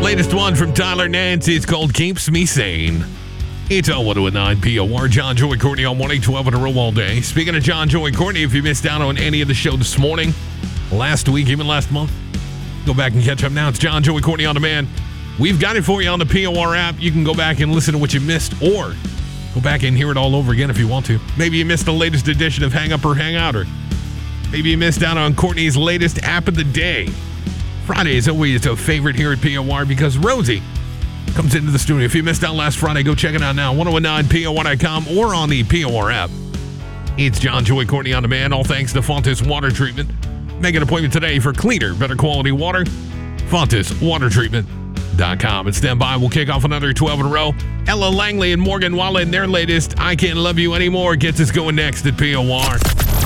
latest one from Tyler Nance. It's called Keeps Me Sane. It's all 109 POR. John, Joey, Courtney on 1-8-12 in a row all day. Speaking of John, Joey, Courtney, if you missed out on any of the show this morning, last week, even last month, go back and catch up now. It's John, Joey, Courtney on demand. We've got it for you on the POR app. You can go back and listen to what you missed, or go back and hear it all over again if you want to. Maybe you missed the latest edition of Hang Up or Hang Out, or maybe you missed out on Courtney's latest app of the day. Friday is always a favorite here at POR because Rosie comes into the studio. If you missed out last Friday, go check it out now. 1019POR.com or on the POR app. It's John, Joey, Courtney on demand. All thanks to Fontes Water Treatment. Make an appointment today for cleaner, better quality water. FontesWaterTreatment.com. And stand by. We'll kick off another 12 in a row. Ella Langley and Morgan Wallen, their latest I Can't Love You Anymore, gets us going next at POR.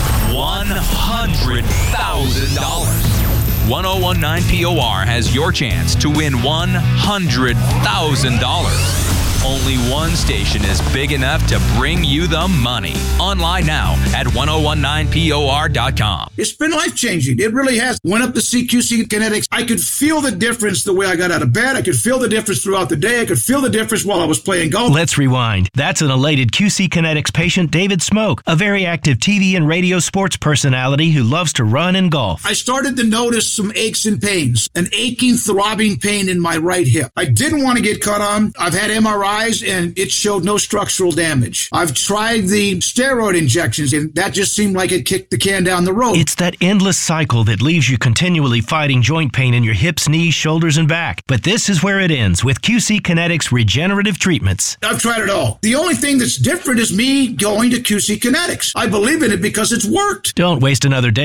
$100,000. 1019 POR has your chance to win $100,000. Only one station is big enough to bring you the money. Online now at 1019POR.com. It's been life-changing. It really has. Went up to CQC Kinetics. I could feel the difference the way I got out of bed. I could feel the difference throughout the day. I could feel the difference while I was playing golf. Let's rewind. That's an elated QC Kinetics patient, David Smoke, a very active TV and radio sports personality who loves to run and golf. I started to notice some aches and pains, an aching, throbbing pain in my right hip. I didn't want to get cut on. I've had MRIs, and it showed no structural damage. I've tried the steroid injections, and that just seemed like it kicked the can down the road. It's that endless cycle that leaves you continually fighting joint pain in your hips, knees, shoulders, and back. But this is where it ends with QC Kinetics regenerative treatments. I've tried it all. The only thing that's different is me going to QC Kinetics. I believe in it because it's worked. Don't waste another day